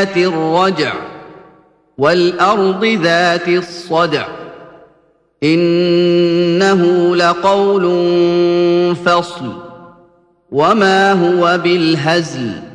ذات الرجع والأرض ذات الصدع إنه لقول فصل وما هو بالهزل